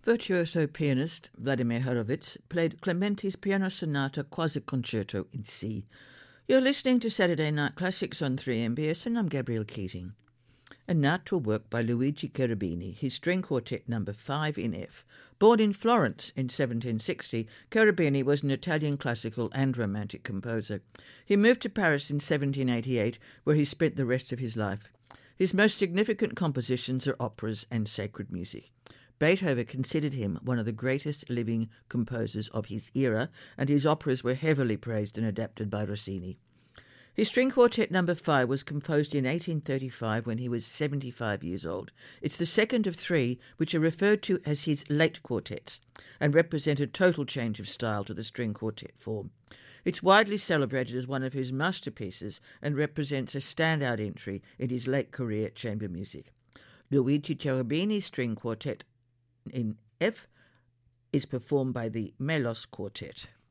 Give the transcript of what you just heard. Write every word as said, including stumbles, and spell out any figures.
Virtuoso pianist Vladimir Horowitz played Clementi's Piano Sonata Quasi-Concerto in C. You're listening to Saturday Night Classics on three M B S, and I'm Gabrielle Keating. And now to a work by Luigi Cherubini, his string quartet number five in F. Born in Florence in seventeen sixty, Cherubini was an Italian classical and romantic composer. He moved to Paris in seventeen eighty-eight, where he spent the rest of his life. His most significant compositions are operas and sacred music. Beethoven considered him one of the greatest living composers of his era, and his operas were heavily praised and adapted by Rossini. His string quartet number five was composed in eighteen thirty-five when he was seventy-five years old. It's the second of three which are referred to as his late quartets and represent a total change of style to the string quartet form. It's widely celebrated as one of his masterpieces and represents a standout entry in his late career chamber music. Luigi Cherubini's string quartet in F is performed by the Melos Quartet.